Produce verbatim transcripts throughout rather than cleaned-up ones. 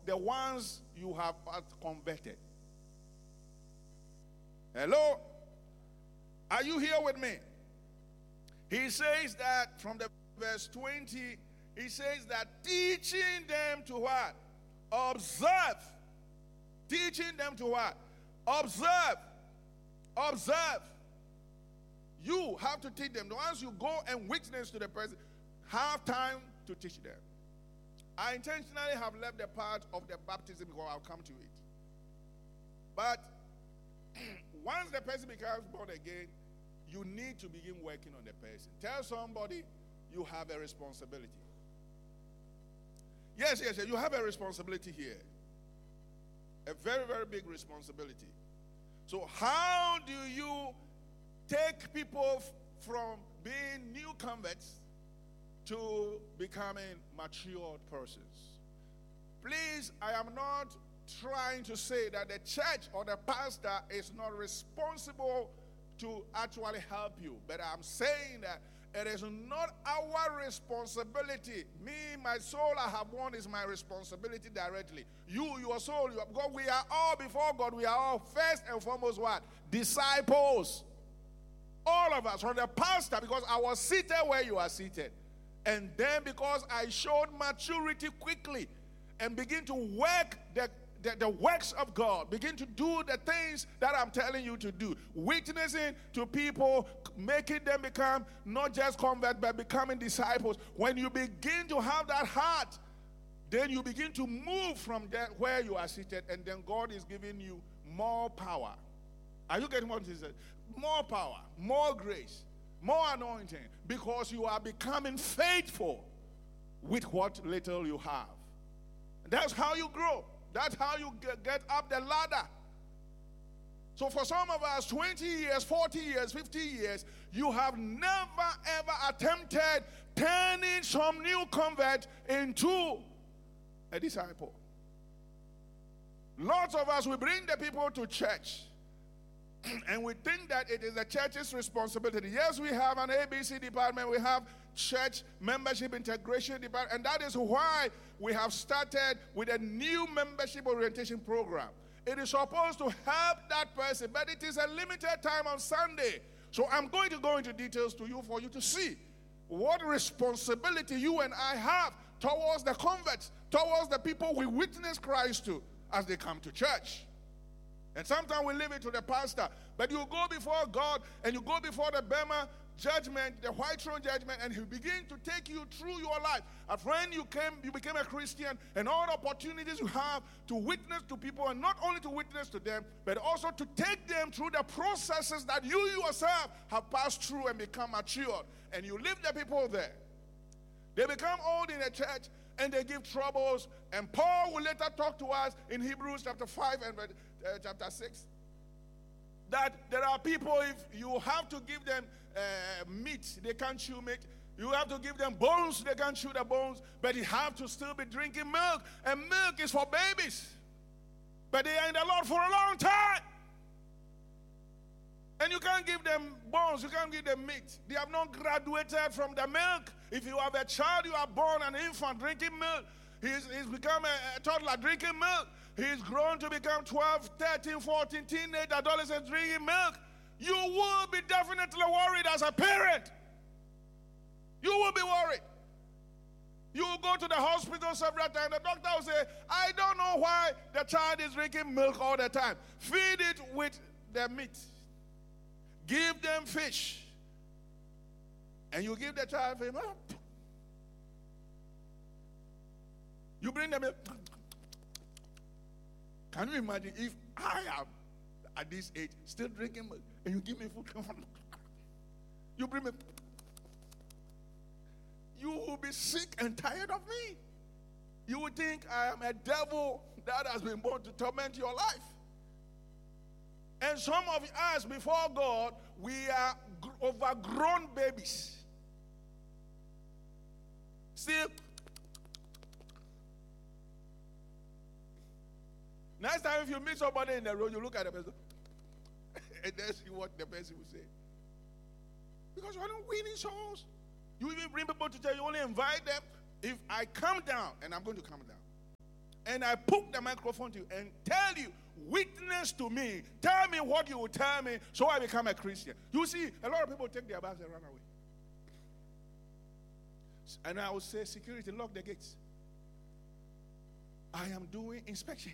the ones you have converted. Hello? Are you here with me? He says that from the verse twenty, he says that teaching them to what? Observe. Teaching them to what? Observe. Observe. You have to teach them. Once you go and witness to the person, have time to teach them. I intentionally have left the part of the baptism because I'll come to it. But once the person becomes born again, you need to begin working on the person. Tell somebody you have a responsibility. Yes, yes, yes, you have a responsibility here. A very, very big responsibility. So how do you take people f- from being new converts to becoming matured persons? Please, I am not trying to say that the church or the pastor is not responsible to actually help you, but I'm saying that it is not our responsibility. Me, my soul I have won is my responsibility directly. You, your soul, you, because we are all before God, we are all first and foremost what? Disciples. All of us, from the pastor, because I was seated where you are seated. And then because I showed maturity quickly and begin to work the The, the works of God, begin to do the things that I'm telling you to do, witnessing to people, making them become not just converts but becoming disciples. When you begin to have that heart, then you begin to move from there where you are seated, and then God is giving you more power. Are you getting what he said? More power, more grace, more anointing, because you are becoming faithful with what little you have. That's how you grow. That's how you get up the ladder. So for some of us, twenty years, forty years, fifty years, you have never ever attempted turning some new convert into a disciple. Lots of us, we bring the people to church and we think that it is the church's responsibility. Yes, we have an A B C department, we have church membership integration department, and that is why we have started with a new membership orientation program. It is supposed to help that person, but it is a limited time on Sunday. So I'm going to go into details to you for you to see what responsibility you and I have towards the converts, towards the people we witness Christ to as they come to church. And sometimes we leave it to the pastor, but you go before God and you go before the Bema judgment, the white throne judgment, and he begin to take you through your life. A friend, you came, you became a Christian, and all the opportunities you have to witness to people, and not only to witness to them, but also to take them through the processes that you yourself have passed through and become matured. And you leave the people there. They become old in the church, and they give troubles. And Paul will later talk to us in Hebrews chapter five and uh, chapter six, that there are people, if you have to give them uh, meat, they can't chew meat. You have to give them bones, they can't chew the bones. But you have to still be drinking milk. And milk is for babies. But they are in the Lord for a long time. And you can't give them bones, you can't give them meat. They have not graduated from the milk. If you have a child, you are born an infant drinking milk. He's, he's become a, a toddler drinking milk. He's grown to become twelve, thirteen, fourteen, teenage adolescents drinking milk. You will be definitely worried as a parent. You will be worried. You will go to the hospital several times. The doctor will say, I don't know why the child is drinking milk all the time. Feed it with the meat. Give them fish. And you give the child fish. You bring them milk. Can you imagine if I am at this age still drinking milk and you give me food? You bring me. You will be sick and tired of me. You will think I am a devil that has been born to torment your life. And some of us before God, we are overgrown babies. Still, next time if you meet somebody in the road, you look at the person and then see what the person will say. Because you are not winning souls. You even bring people to tell you, only invite them if I come down, and I'm going to come down. and I put the microphone to you and tell you, witness to me, tell me what you will tell me so I become a Christian. You see, a lot of people take their bags and run away. And I will say, security, lock the gates. I am doing inspection.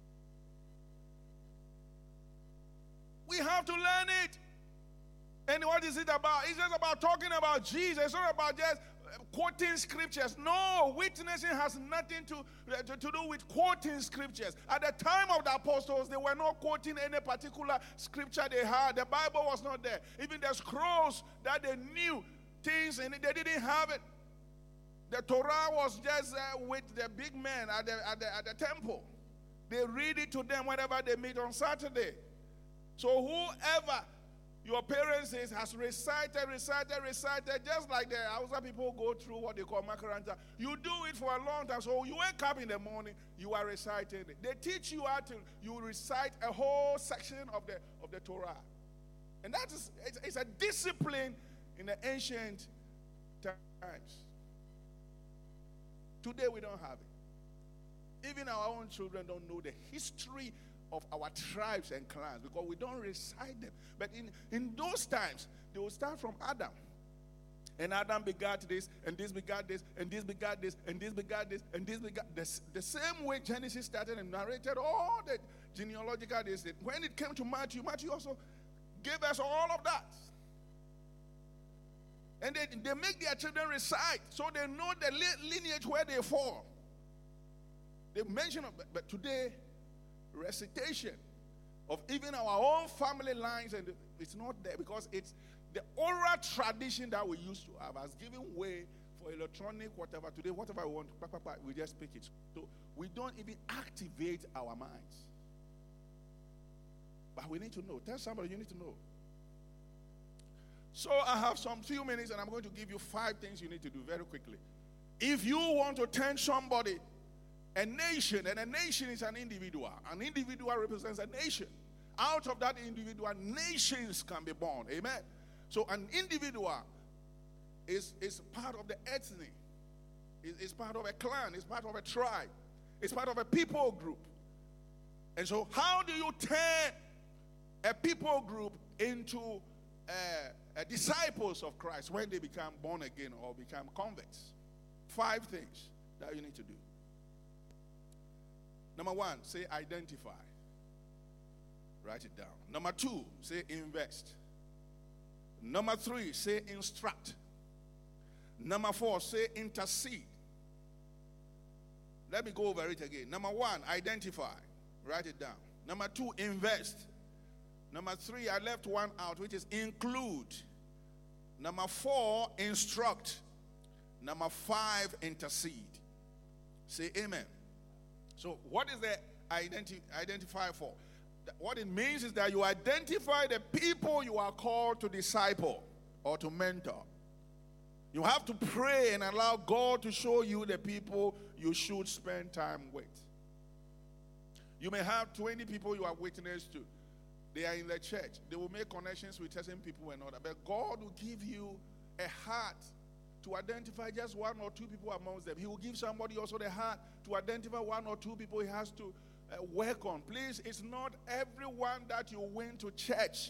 We have to learn it. And what is it about? It's just about talking about Jesus. It's not about just quoting scriptures. No, witnessing has nothing to, to, to do with quoting scriptures. At the time of the apostles, they were not quoting any particular scripture they had. The Bible was not there. Even the scrolls that they knew things, and they didn't have it. The Torah was just uh, with the big men at the, at, the, at the temple. They read it to them whenever they meet on Saturday. So whoever your parents is, has recited, recited, recited, just like the Hausa people go through what they call makaranta. You do it for a long time. So you wake up in the morning, you are reciting it. They teach you how to, you recite a whole section of the, of the Torah. And that is, it's, it's a discipline in the ancient times. Today we don't have it. Even our own children don't know the history of our tribes and clans because we don't recite them. But in, in those times, they will start from Adam. And Adam begat this, and this begat this, and this begat this, and this begat this, and this begat this. The same way Genesis started and narrated all the genealogical this. When it came to Matthew, Matthew also gave us all of that. And they, they make their children recite so they know the lineage where they fall. They mention, but, but today, recitation of even our own family lines, and it's not there because it's the oral tradition that we used to have has given way for electronic whatever. Today, whatever we want, we just speak it. So we don't even activate our minds. But we need to know. Tell somebody you need to know. So I have some few minutes and I'm going to give you five things you need to do very quickly. If you want to turn somebody, a nation, and a nation is an individual. An individual represents a nation. Out of that individual, nations can be born. Amen. So an individual is, is part of the ethnic. Is, is part of a clan. Is part of a tribe. Is part of a people group. And so how do you turn a people group into uh, uh, disciples of Christ when they become born again or become converts? Five things that you need to do. Number one, say identify. Write it down. Number two, say invest. Number three, say instruct. Number four, say intercede. Let me go over it again. Number one, identify. Write it down. Number two, invest. Number three, I left one out, which is include. Number four, instruct. Number five, intercede. Say amen. So what is the identi- identify for? What it means is that you identify the people you are called to disciple or to mentor. You have to pray and allow God to show you the people you should spend time with. You may have twenty people you are witness to. They are in the church. They will make connections with certain people and all that. But God will give you a heart to identify just one or two people amongst them. He will give somebody also the heart to identify one or two people he has to uh, work on. Please, it's not everyone that you win to church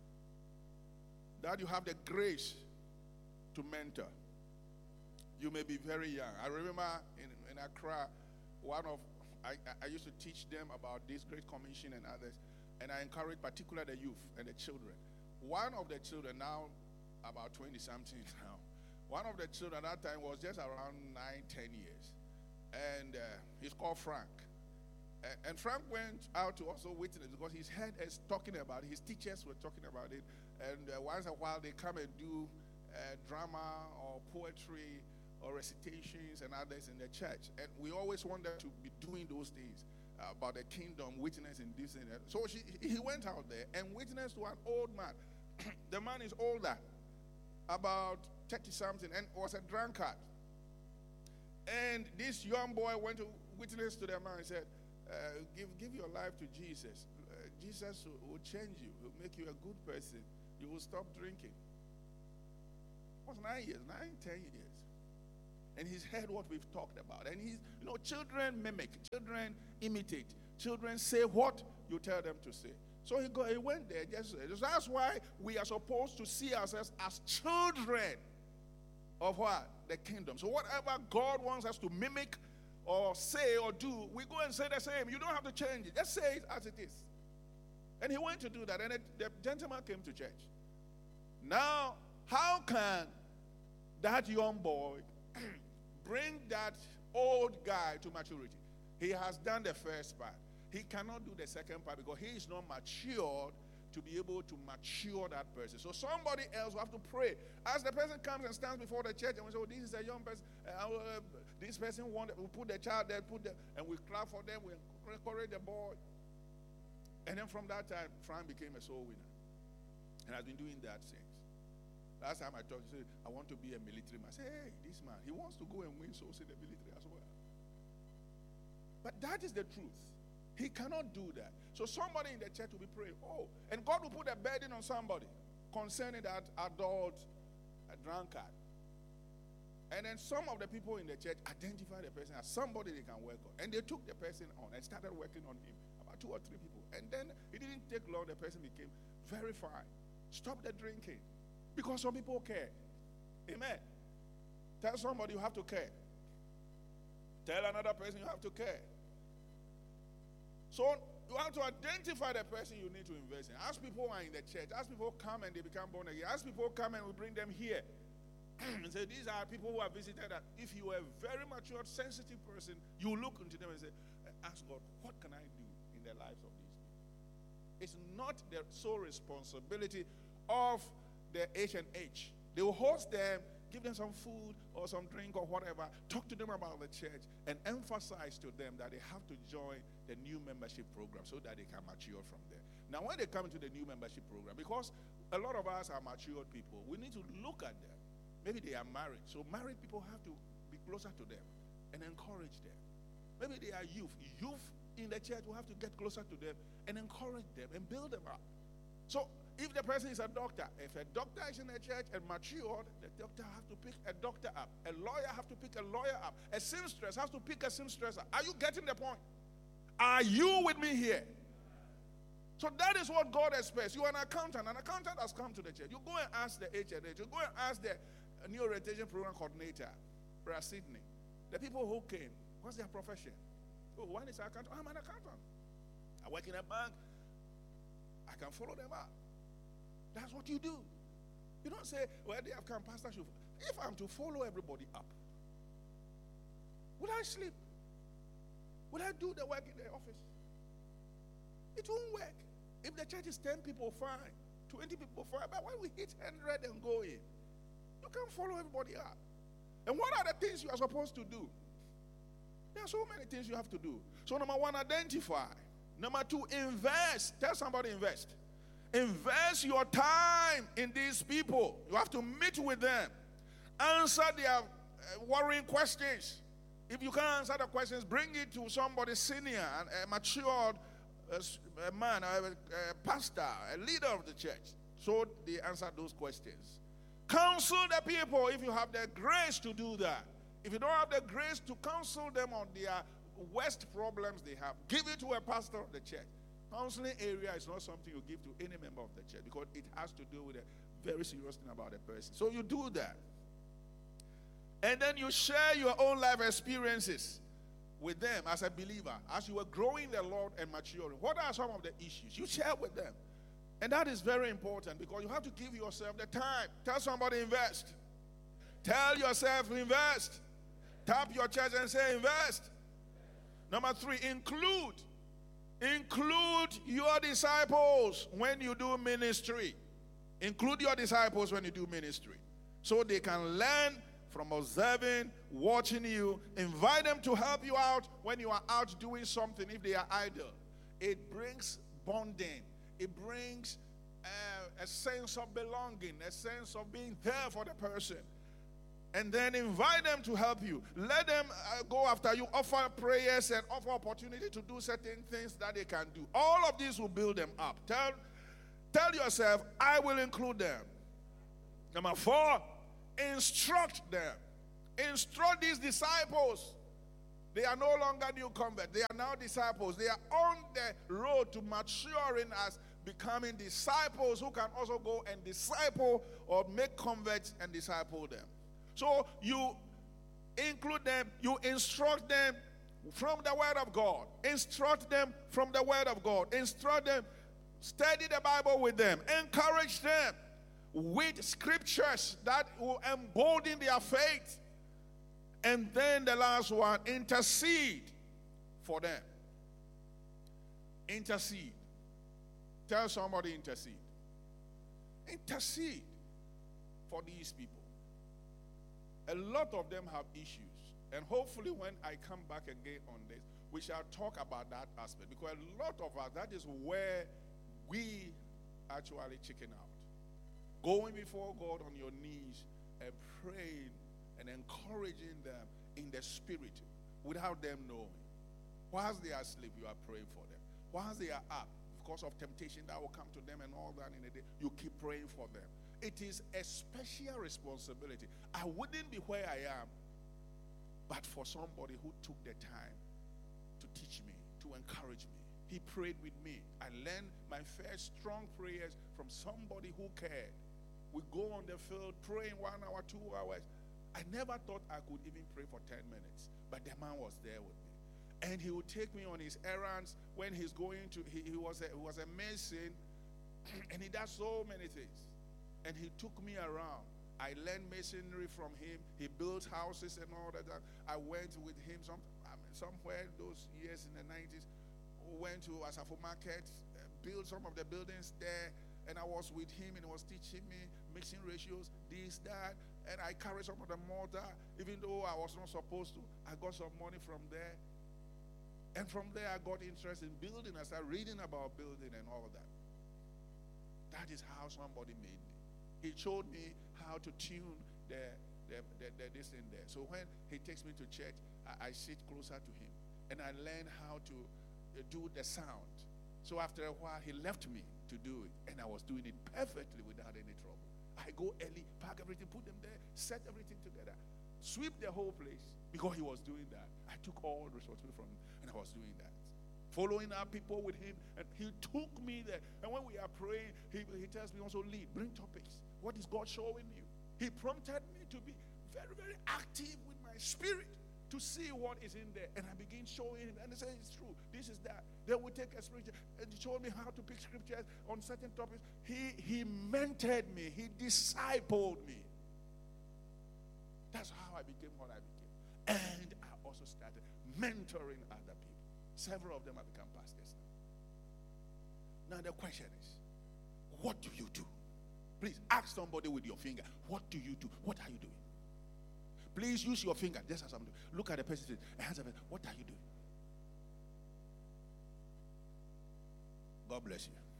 that you have the grace to mentor. You may be very young. I remember in, in Accra, one of I, I used to teach them about this Great Commission and others, and I encourage particularly the youth and the children. One of the children, now about twenty-something now, one of the children at that time was just around nine, ten years. And uh, he's called Frank. Uh, and Frank went out to also witness because his head is talking about it. His teachers were talking about it. And uh, once in a while they come and do uh, drama or poetry or recitations and others in the church. And we always want them to be doing those things uh, about the kingdom, witnessing this and that. So she, he went out there and witnessed to an old man. The man is older, about thirty-something, and was a drunkard. And this young boy went to witness to the man and said, uh, give, give your life to Jesus. Uh, Jesus will, will change you, will make you a good person. You will stop drinking. It was nine years, nine, ten years. And he's heard what we've talked about. And he's, you know, children mimic, children imitate, children say what you tell them to say. So he, go, he went there. Just, that's why we are supposed to see ourselves as children of what? The kingdom. So whatever God wants us to mimic or say or do, we go and say the same. You don't have to change it. Just say it as it is. And he went to do that. And it, the gentleman came to church. Now, how can that young boy bring that old guy to maturity? He has done the first part. He cannot do the second part because he is not matured to be able to mature that person. So somebody else will have to pray. As the person comes and stands before the church and we say, oh, this is a young person. Uh, uh, this person wanted, we put the child there, put the, and we clap for them, we encourage the boy. And then from that time, Frank became a soul winner. And has been doing that since. Last time I talked, he said, I want to be a military man. I said, hey, this man, he wants to go and win souls in the military as well. But that is the truth. He cannot do that. So somebody in the church will be praying, oh, and God will put a burden on somebody concerning that adult a drunkard. And then some of the people in the church identify the person as somebody they can work on. And they took the person on and started working on him. About two or three people. And then it didn't take long, the person became very fine. Stop the drinking. Because some people care. Amen. Tell somebody you have to care. Tell another person you have to care. So you have to identify the person you need to invest in. As people are in the church, as people come and they become born again, as people come and we bring them here and say, these are people who have visited that. If you are a very mature, sensitive person, you look into them and say, ask God, what can I do in the lives of these people? It's not the sole responsibility of the H and H. They will host them, give them some food or some drink or whatever, talk to them about the church, and emphasize to them that they have to join the new membership program so that they can mature from there. Now, when they come into the new membership program, because a lot of us are matured people, we need to look at them. Maybe they are married, so married people have to be closer to them and encourage them. Maybe they are youth. Youth in the church will have to get closer to them and encourage them and build them up. So if the person is a doctor, if a doctor is in a church and matured, the doctor has to pick a doctor up. A lawyer has to pick a lawyer up. A seamstress has to pick a seamstress up. Are you getting the point? Are you with me here? So that is what God expects. You are an accountant. An accountant has come to the church. You go and ask the H and H. You go and ask the new orientation program coordinator, Brother Sidney. The people who came, what's their profession? Oh, one is an accountant. I'm an accountant. I work in a bank. I can follow them up. That's what you do. You don't say, well, they have come, Pastor should. If I'm to follow everybody up, would I sleep? Would I do the work in the office? It won't work. If the church is ten people, fine. twenty people, fine. But when we hit one hundred and go in, you can't follow everybody up. And what are the things you are supposed to do? There are so many things you have to do. So number one, identify. Number two, invest. Tell somebody invest. Invest your time in these people. You have to meet with them. Answer their uh, worrying questions. If you can't answer the questions, bring it to somebody senior, and a matured uh, a man, a, a pastor, a leader of the church. So they answer those questions. Counsel the people if you have the grace to do that. If you don't have the grace to counsel them on their worst problems they have, give it to a pastor of the church. Counseling area is not something you give to any member of the church because it has to do with a very serious thing about a person. So you do that. And then you share your own life experiences with them as a believer. As you are growing in the Lord and maturing, what are some of the issues? You share with them. And that is very important because you have to give yourself the time. Tell somebody invest. Tell yourself invest. Tap your chest and say invest. Number three, include. Include your disciples when you do ministry. Include your disciples when you do ministry. So they can learn from observing, watching you. Invite them to help you out when you are out doing something if they are idle. It brings bonding. It brings uh, a sense of belonging, a sense of being there for the person. And then invite them to help you. Let them uh, go after you. Offer prayers and offer opportunity to do certain things that they can do. All of these will build them up. Tell, tell yourself, I will include them. Number four, instruct them. Instruct these disciples. They are no longer new converts. They are now disciples. They are on the road to maturing as becoming disciples who can also go and disciple or make converts and disciple them. So you include them, you instruct them from the Word of God. Instruct them from the Word of God. Instruct them, study the Bible with them. Encourage them with scriptures that will embolden their faith. And then the last one, intercede for them. Intercede. Tell somebody, intercede. Intercede for these people. A lot of them have issues. And hopefully when I come back again on this, we shall talk about that aspect. Because a lot of us, that is where we actually chicken out. Going before God on your knees and praying and encouraging them in the spirit without them knowing. Whilst they are asleep, you are praying for them. Whilst they are up, because of temptation that will come to them and all that in a day, you keep praying for them. It is a special responsibility. I wouldn't be where I am, but for somebody who took the time to teach me, to encourage me. He prayed with me. I learned my first strong prayers from somebody who cared. We go on the field praying one hour, two hours. I never thought I could even pray for ten minutes, but the man was there with me. And he would take me on his errands when he's going to, he, he, was, a, he was a mason, and he does so many things. And he took me around. I learned masonry from him. He built houses and all that. I went with him some, I mean, somewhere those years in the nineties. Went to Asafo Market, uh, built some of the buildings there. And I was with him and he was teaching me mixing ratios, this, that. And I carried some of the mortar, even though I was not supposed to. I got some money from there. And from there, I got interested in building. I started reading about building and all of that. That is how somebody made me. He showed me how to tune the, the, the, the this in there. So when he takes me to church, I, I sit closer to him. And I learn how to uh, do the sound. So after a while, he left me to do it. And I was doing it perfectly without any trouble. I go early, pack everything, put them there, set everything together, sweep the whole place. Because he was doing that. I took all the responsibility from him, and I was doing that. Following up people with him, and he took me there. And when we are praying, he, he tells me also, lead, bring topics. What is God showing you? He prompted me to be very, very active with my spirit to see what is in there. And I begin showing him, and he said, it's true, this is that. Then we take a scripture, and he showed me how to pick scriptures on certain topics. He, he mentored me. He discipled me. That's how I became what I became. And I also started mentoring other people. Several of them have become pastors now. Now the question is, what do you do? Please ask somebody with your finger, what do you do? What are you doing? Please use your finger. Just as I'm doing. Look at the person and answer, what are you doing? God bless you.